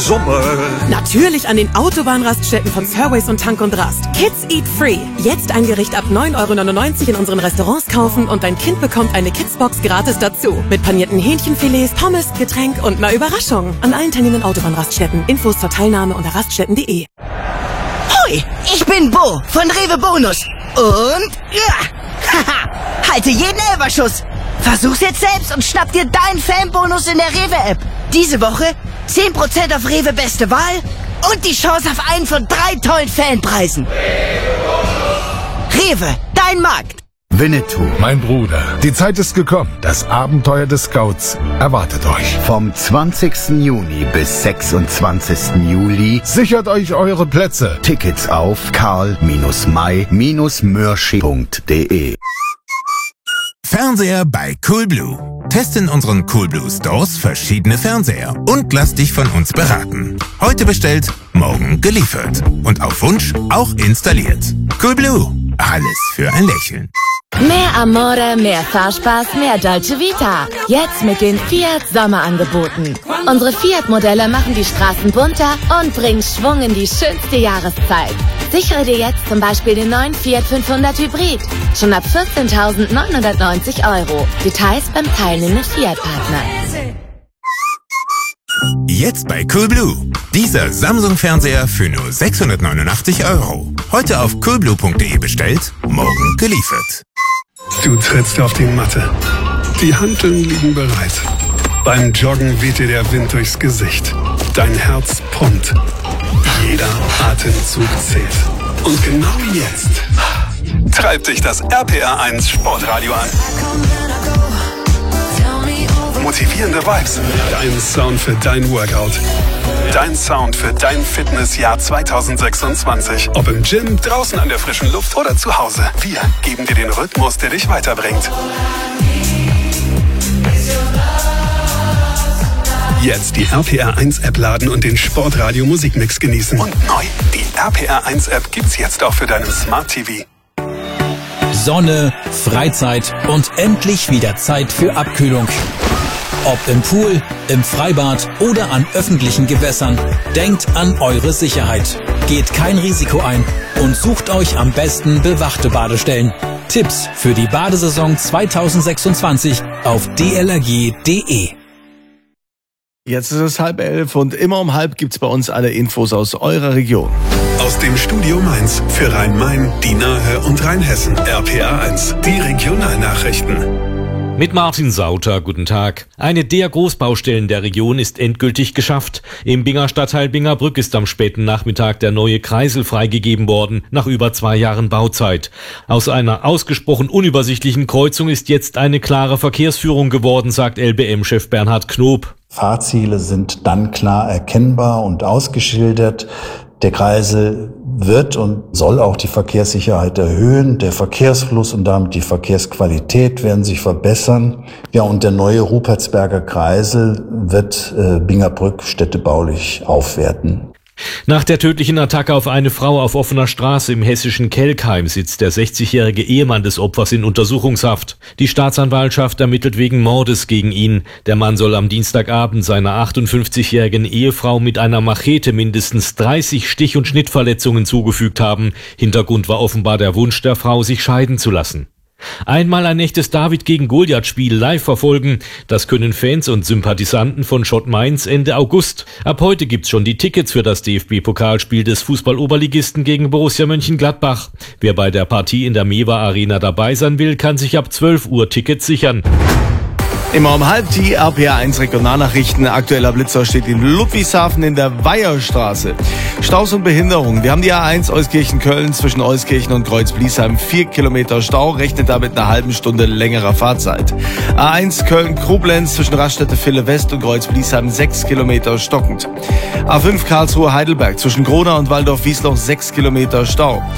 Sommer? Natürlich an den Autobahnraststätten von Surways und Tank und Rast. Kids Eat Free. Jetzt ein Gericht ab 9,99 € in unseren Restaurants kaufen und dein Kind bekommt eine Kidsbox gratis dazu. Mit panierten Hähnchenfilets, Pommes, Getränk und einer Überraschung. An allen teilnehmenden Autobahnraststätten. Infos zur Teilnahme unter raststätten.de. Hoi, ich bin Bo von Rewe Bonus. Und ja, haha, halte jeden Elferschuss. Versuch's jetzt selbst und schnapp dir deinen Fanbonus in der Rewe-App. Diese Woche 10% auf Rewe Beste Wahl und die Chance auf einen von 3 tollen Fanpreisen. Rewe, dein Markt. Winnetou, mein Bruder. Die Zeit ist gekommen. Das Abenteuer des Scouts erwartet euch. Vom 20. Juni bis 26. Juli sichert euch eure Plätze. Tickets auf karl-may-mörsching.de. Fernseher bei Coolblue. Teste in unseren Coolblue Stores verschiedene Fernseher und lass dich von uns beraten. Heute bestellt, morgen geliefert. Und auf Wunsch auch installiert. Coolblue. Alles für ein Lächeln. Mehr Amore, mehr Fahrspaß, mehr Dolce Vita. Jetzt mit den Fiat Sommerangeboten. Unsere Fiat-Modelle machen die Straßen bunter und bringen Schwung in die schönste Jahreszeit. Sichere dir jetzt zum Beispiel den neuen Fiat 500 Hybrid. Schon ab 14.990 €. Details beim teilnehmenden Fiat-Partner. Jetzt bei Coolblue. Dieser Samsung-Fernseher für nur 689 €. Heute auf coolblue.de bestellt, morgen geliefert. Du trittst auf die Matte. Die Hanteln liegen bereit. Beim Joggen weht dir der Wind durchs Gesicht. Dein Herz pumpt. Jeder Atemzug zählt. Und genau jetzt treibt dich das RPR1 Sportradio an. Motivierende Vibes. Dein Sound für dein Workout. Dein Sound für dein Fitnessjahr 2026. Ob im Gym, draußen an der frischen Luft oder zu Hause. Wir geben dir den Rhythmus, der dich weiterbringt. Jetzt die RPR1-App laden und den Sportradio Musikmix genießen. Und neu, die RPR1-App gibt's jetzt auch für deinen Smart TV. Sonne, Freizeit und endlich wieder Zeit für Abkühlung. Ob im Pool, im Freibad oder an öffentlichen Gewässern, denkt an eure Sicherheit. Geht kein Risiko ein und sucht euch am besten bewachte Badestellen. Tipps für die Badesaison 2026 auf dlrg.de. Jetzt ist es 10:30 und immer um 10:30 gibt's bei uns alle Infos aus eurer Region. Aus dem Studio Mainz für Rhein-Main, die Nahe und Rheinhessen. RPR1, die Regionalnachrichten. Mit Martin Sauter, guten Tag. Eine der Großbaustellen der Region ist endgültig geschafft. Im Binger Stadtteil Bingerbrück ist am späten Nachmittag der neue Kreisel freigegeben worden, nach über 2 Jahren Bauzeit. Aus einer ausgesprochen unübersichtlichen Kreuzung ist jetzt eine klare Verkehrsführung geworden, sagt LBM-Chef Bernhard Knob. Fahrziele sind dann klar erkennbar und ausgeschildert. Der Kreisel wird und soll auch die Verkehrssicherheit erhöhen. Der Verkehrsfluss und damit die Verkehrsqualität werden sich verbessern. Ja, und der neue Rupertsberger Kreisel wird Bingerbrück städtebaulich aufwerten. Nach der tödlichen Attacke auf eine Frau auf offener Straße im hessischen Kelkheim sitzt der 60-jährige Ehemann des Opfers in Untersuchungshaft. Die Staatsanwaltschaft ermittelt wegen Mordes gegen ihn. Der Mann soll am Dienstagabend seiner 58-jährigen Ehefrau mit einer Machete mindestens 30 Stich- und Schnittverletzungen zugefügt haben. Hintergrund war offenbar der Wunsch der Frau, sich scheiden zu lassen. Einmal ein echtes David gegen Goliath-Spiel live verfolgen. Das können Fans und Sympathisanten von Schott Mainz Ende August. Ab heute gibt's schon die Tickets für das DFB-Pokalspiel des Fußball-Oberligisten gegen Borussia Mönchengladbach. Wer bei der Partie in der Mewa Arena dabei sein will, kann sich ab 12 Uhr Tickets sichern. Immer um 10:30 die RPR1 Regionalnachrichten. Aktueller Blitzer steht in Ludwigshafen in der Weiherstraße. Staus und Behinderungen. Wir haben die A1 Euskirchen-Köln zwischen Euskirchen und Kreuz-Bliesheim. 4 Kilometer Stau, rechnet damit einer halben Stunde längerer Fahrzeit. A1 Köln-Koblenz zwischen Raststätte-Ville West und Kreuz-Bliesheim 6 Kilometer stockend. A5 Karlsruhe-Heidelberg zwischen Gronau und Waldorf-Wiesloch 6 Kilometer Stau.